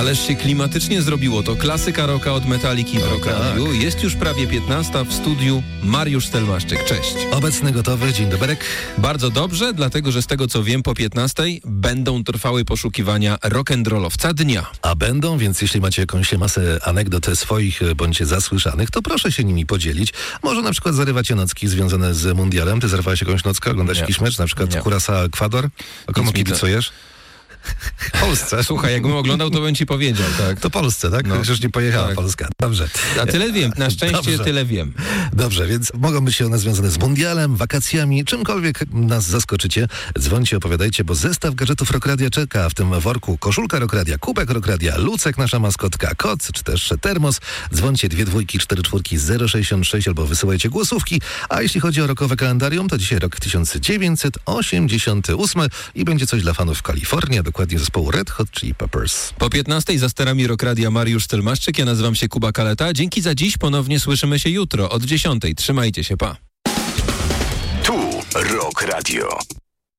Ależ się klimatycznie zrobiło. To klasyka rocka od Metaliki w Rock Radio. Tak. Jest już prawie 15 w studiu Mariusz Stelmaszczyk. Cześć. Obecny, gotowy, dzień dobry. Bardzo dobrze, dlatego że z tego co wiem po 15 będą trwały poszukiwania rock'n'rollowca dnia. A będą, więc jeśli macie jakąś masę anegdot swoich bądź zasłyszanych, to proszę się nimi podzielić. Może na przykład zarywacie nocki związane z mundialem. Ty zerwałeś jakąś nockę? Oglądałeś jakiś mecz? Na przykład Curaçao-Ekwador? A komu kibicujesz? Polsce. Słuchaj, jakbym oglądał, to bym ci powiedział, tak? To Polsce, tak? Już nie pojechała tak. Polska. Dobrze. A tyle wiem, na szczęście Dobrze. tyle wiem. Dobrze, więc mogą być one związane z mundialem, wakacjami, czymkolwiek nas zaskoczycie. Dzwońcie, opowiadajcie, bo zestaw gadżetów Rock Radia czeka. W tym worku koszulka Rock Radia, kubek Rock Radia, Lucek, nasza maskotka, kot, czy też termos. Dzwońcie 2 dwójki, 4 czwórki, 066 albo wysyłajcie głosówki. A jeśli chodzi o rockowe kalendarium, to dzisiaj rok 1988 i będzie coś dla fanów Kalifornii, a dokładnie zespołu Red Hot Chili Peppers. Po 15 za sterami Rock Radia Mariusz Stelmaszczyk, ja nazywam się Kuba Kaleta. Dzięki za dziś, ponownie słyszymy się jutro od 10. Trzymajcie się, pa. Tu Rock Radio.